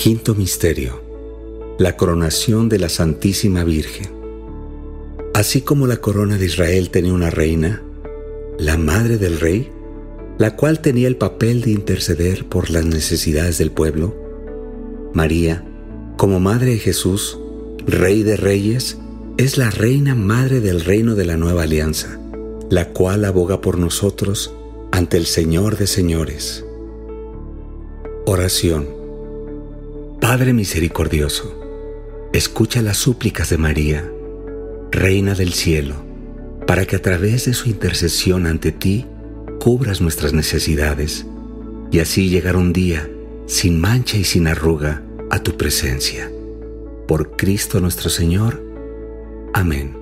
Quinto misterio: la coronación de la Santísima Virgen. Así como la corona de Israel tenía una reina, la madre del rey, la cual tenía el papel de interceder por las necesidades del pueblo, María, como madre de Jesús, Rey de Reyes, es la reina madre del reino de la nueva alianza, la cual aboga por nosotros ante el Señor de señores. Oración. Padre misericordioso, escucha las súplicas de María, Reina del cielo, para que a través de su intercesión ante ti cubras nuestras necesidades y así llegar un día sin mancha y sin arruga a tu presencia. Por Cristo nuestro Señor. Amén.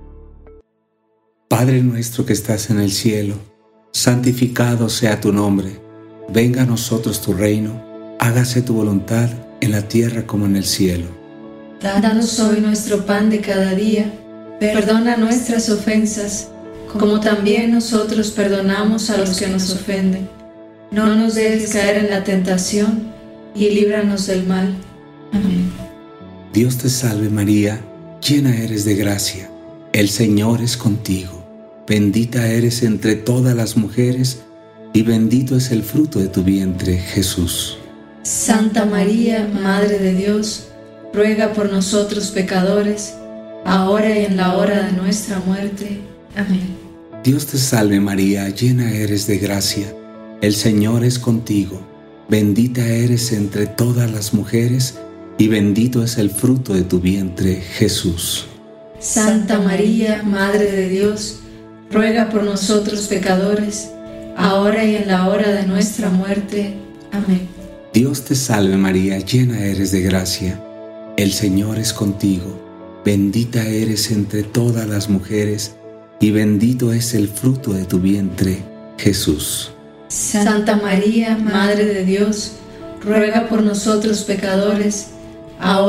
Padre nuestro que estás en el cielo, santificado sea tu nombre. Venga a nosotros tu reino, hágase tu voluntad en la tierra como en el cielo. Danos hoy nuestro pan de cada día. Perdona nuestras ofensas, como también nosotros perdonamos a los que nos ofenden. No nos dejes caer en la tentación y líbranos del mal. Amén. Dios te salve María, llena eres de gracia. El Señor es contigo. Bendita eres entre todas las mujeres y bendito es el fruto de tu vientre, Jesús. Santa María, Madre de Dios, ruega por nosotros pecadores, ahora y en la hora de nuestra muerte. Amén. Dios te salve María, llena eres de gracia. El Señor es contigo. Bendita eres entre todas las mujeres y bendito es el fruto de tu vientre, Jesús. Santa María, Madre de Dios, ruega por nosotros pecadores, ahora y en la hora de nuestra muerte. Amén. Dios te salve María, llena eres de gracia. El Señor es contigo. Bendita eres entre todas las mujeres y bendito es el fruto de tu vientre, Jesús. Santa María, Madre de Dios, ruega por nosotros pecadores, ahora